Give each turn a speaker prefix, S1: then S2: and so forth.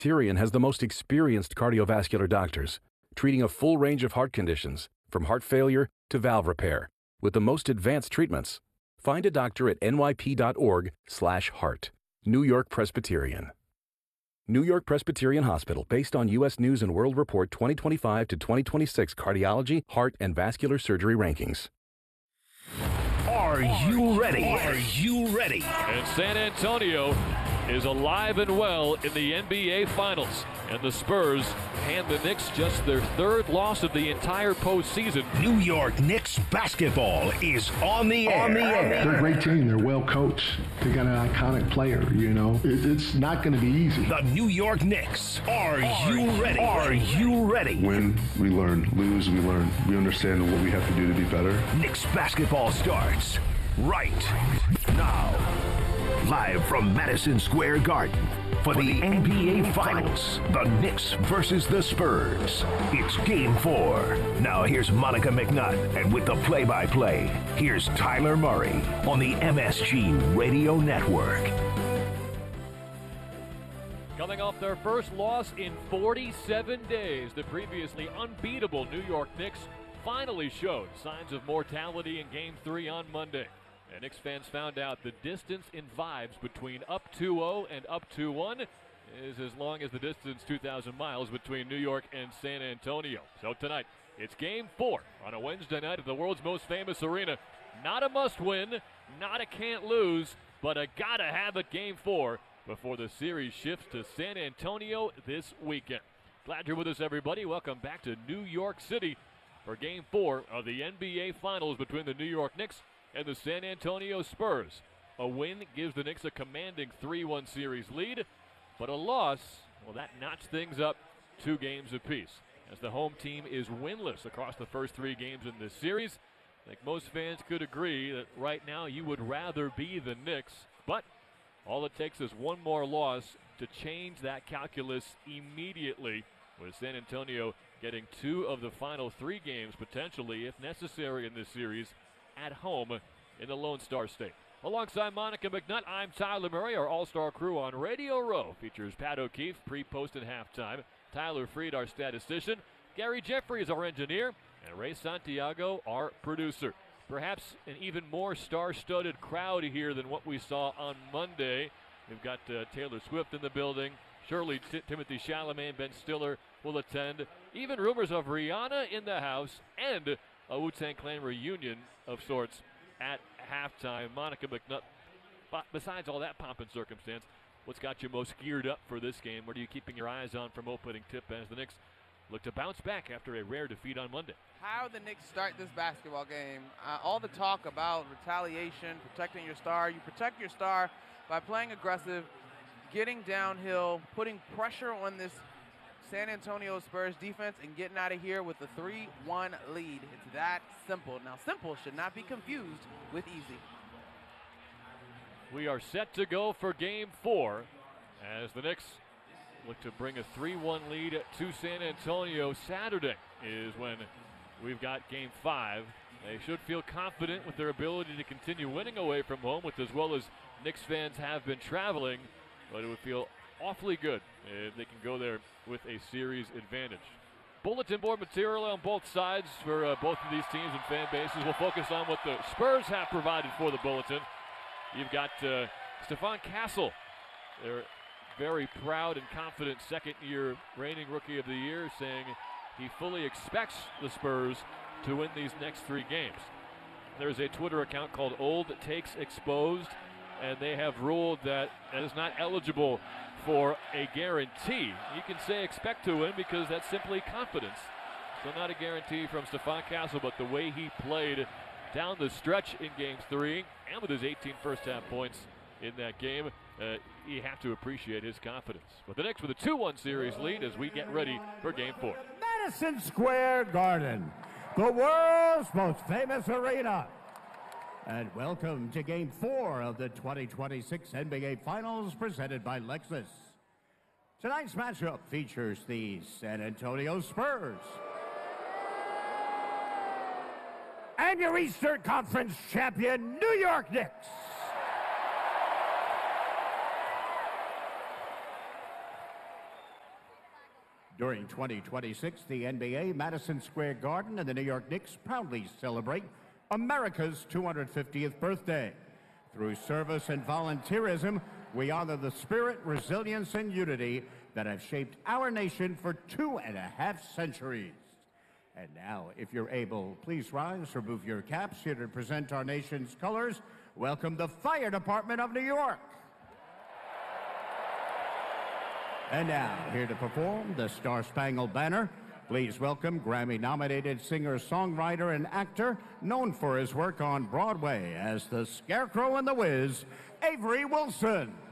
S1: Presbyterian has the most experienced cardiovascular doctors, treating a full range of heart conditions, from heart failure to valve repair, with the most advanced treatments. Find a doctor at nyp.org/heart. New York Presbyterian. New York Presbyterian Hospital, based on U.S. News & World Report 2025 to 2026 cardiology, heart, and vascular surgery rankings.
S2: Are you ready?
S3: Are you ready?
S4: And San Antonio is alive and well in the NBA Finals. And the Spurs hand the Knicks just their third loss of the entire postseason.
S2: New York Knicks basketball is on the air.
S5: They're a great team. They're well coached. They got an iconic player, you know. It's not going to be easy.
S2: The New York Knicks. Are you ready? Are you ready?
S6: Win, we learn. Lose, we learn. We understand what we have to do to be better.
S2: Knicks basketball starts right now. Live from Madison Square Garden for the NBA Finals, the Knicks versus the Spurs. It's Game 4. Now here's Monica McNutt, and with the play-by-play, here's Tyler Murray on the MSG Radio Network.
S4: Coming off their first loss in 47 days, the previously unbeatable New York Knicks finally showed signs of mortality in Game 3 on Monday. And Knicks fans found out the distance in vibes between up 2-0 and up 2-1 is as long as the distance 2,000 miles between New York and San Antonio. So tonight, it's Game 4 on a Wednesday night at the world's most famous arena. Not a must-win, not a can't-lose, but a gotta-have-it Game 4 before the series shifts to San Antonio this weekend. Glad you're with us, everybody. Welcome back to New York City for Game 4 of the NBA Finals between the New York Knicks and the San Antonio Spurs. A win gives the Knicks a commanding 3-1 series lead, but a loss, well, that notched things up 2 games apiece, as the home team is winless across the first 3 games in this series. I think most fans could agree that right now you would rather be the Knicks, but all it takes is one more loss to change that calculus immediately, with San Antonio getting 2 of the final 3 games, potentially, if necessary, in this series at home in the Lone Star State. Alongside Monica McNutt, I'm Tyler Murray. Our all-star crew on Radio Row features Pat O'Keefe, pre-post and halftime, Tyler Freed, our statistician, Gary Jeffries, our engineer, and Ray Santiago, our producer. Perhaps an even more star-studded crowd here than what we saw on Monday. We've got Taylor Swift in the building. Surely Timothy Chalamet, Ben Stiller will attend. Even rumors of Rihanna in the house and a Wu-Tang Clan reunion of sorts at halftime. Monica McNutt, besides all that pomp and circumstance, what's got you most geared up for this game? What are you keeping your eyes on from opening tip as the Knicks look to bounce back after a rare defeat on Monday?
S7: How the Knicks start this basketball game. All the talk about retaliation, protecting your star. You protect your star by playing aggressive, getting downhill, putting pressure on this San Antonio Spurs defense and getting out of here with a 3-1 lead. It's that simple. Now, simple should not be confused with easy.
S4: We are set to go for Game 4 as the Knicks look to bring a 3-1 lead to San Antonio. Saturday is when we've got Game 5. They should feel confident with their ability to continue winning away from home, with as well as Knicks fans have been traveling, but it would feel awfully good if they can go there with a series advantage. Bulletin board material on both sides for both of these teams and fan bases. We'll focus on what the Spurs have provided for the bulletin. You've got Stephon Castle, their very proud and confident second-year reigning Rookie of the Year, saying he fully expects the Spurs to win these next 3 games. There's a Twitter account called Old Takes Exposed, and they have ruled that that is not eligible for a guarantee. You can say expect to win because that's simply confidence. So not a guarantee from Stephon Castle, but the way he played down the stretch in Game 3 and with his 18 first-half points in that game, you have to appreciate his confidence. But the Knicks with a 2-1 series lead as we get ready for Game 4.
S3: Madison Square Garden, the world's most famous arena. And welcome to Game 4 of the 2026 NBA Finals presented by Lexus. Tonight's matchup features the San Antonio Spurs and your Eastern Conference champion, New York Knicks. During 2026, the NBA, Madison Square Garden, and the New York Knicks proudly celebrate America's 250th birthday. Through service and volunteerism, we honor the spirit, resilience, and unity that have shaped our nation for 2.5 centuries. And now, if you're able, please rise, remove your caps here to present our nation's colors. Welcome the Fire Department of New York. And now, here to perform the Star-Spangled Banner, please welcome Grammy-nominated singer, songwriter, and actor known for his work on Broadway as the Scarecrow and the Wiz, Avery Wilson.